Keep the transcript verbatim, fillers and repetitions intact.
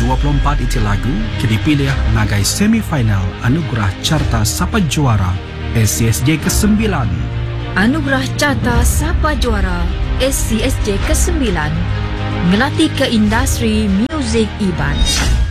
dua puluh empat itu lagu kini pilih sebagai semifinal Anugerah Carta Sapa Juara S C S J kesembilan. Anugerah Carta Sapa Juara S C S J kesembilan ngelatih ke industri muzik Iban.